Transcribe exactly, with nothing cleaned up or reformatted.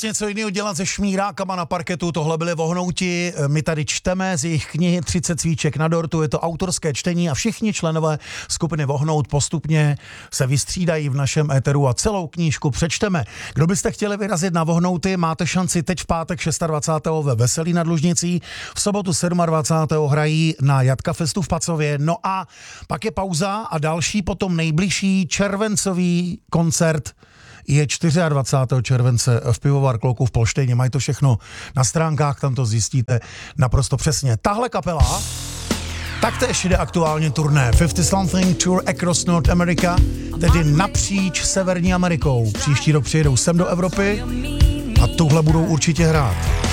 zase něco jiného dělat se šmírákama na parketu, tohle byli Vohnouti, my tady čteme z jejich knihy třicet svíček na dortu, je to autorské čtení a všichni členové skupiny Vohnout postupně se vystřídají v našem éteru a celou knížku přečteme. Kdo byste chtěli vyrazit na Vohnouty, máte šanci teď v pátek dvacátého šestého ve Veselí nad Lužnicí, v sobotu dvacátého sedmého hrají na Jatka Festu v Pacově, no a pak je pauza a další potom nejbližší červencový koncert je dvacátého čtvrtého července v Pivovar Kloku v Polštejně. Mají to všechno na stránkách, tam to zjistíte naprosto přesně. Tahle kapela taktéž jde aktuálně turné fifty Something Tour Across North America, tedy napříč Severní Amerikou. Příští rok přijedou sem do Evropy a tuhle budou určitě hrát.